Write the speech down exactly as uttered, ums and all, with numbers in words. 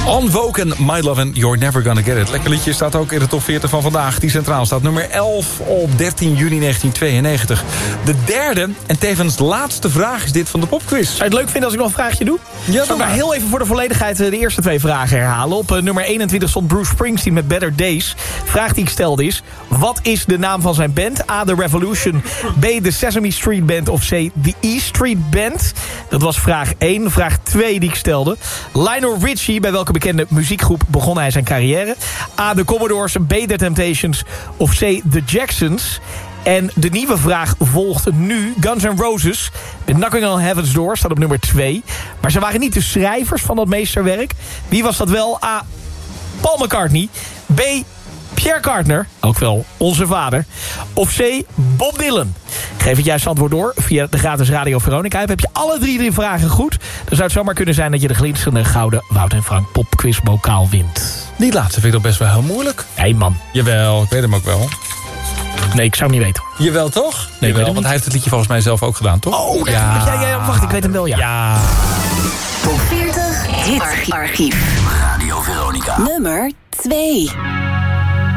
On Vogue, My Love and You're Never Gonna Get It. Lekker liedje, staat ook in de top veertig van vandaag. Die centraal staat nummer elf op dertien juni negentien tweeënnegentig. De derde en tevens laatste vraag is dit van de popquiz. Zou je het leuk vinden als ik nog een vraagje doe? Ja, Zal ik maar heel even voor de volledigheid de eerste twee vragen herhalen. Op uh, nummer eenentwintig stond Bruce Springsteen met Better Days. Vraag die ik stelde is: wat is de naam van zijn band? A. The Revolution, B. The Sesame Street Band of C. The E Street Band? Dat was vraag één. Vraag twee die ik stelde: Lionel Richie, bij welke bekende muziekgroep begon hij zijn carrière? A. The Commodores, B. The Temptations of C. The Jacksons? En de nieuwe vraag volgt nu. Guns N' Roses met Knocking on Heaven's Door staat op nummer twee. Maar ze waren niet de schrijvers van dat meesterwerk. Wie was dat wel? A. Paul McCartney. B. Pierre Cardin, ook wel onze vader. Of C. Bob Dylan. Geef het juiste antwoord door via de gratis Radio Veronica app. Heb je alle drie de vragen goed, dan zou het zomaar kunnen zijn dat je de glinsterende gouden Wout en Frank popquiz bokaal wint. Die laatste vind ik toch best wel heel moeilijk. Nee man. Jawel, ik weet hem ook wel. Nee, ik zou hem niet weten. Jawel toch? Nee, Jawel, want hij heeft het liedje volgens mij zelf ook gedaan, toch? Oh, ja. Ja, ja, wacht, ik weet hem wel, ja. Ja. Top veertig Hit Archief. Radio Veronica. Nummer twee.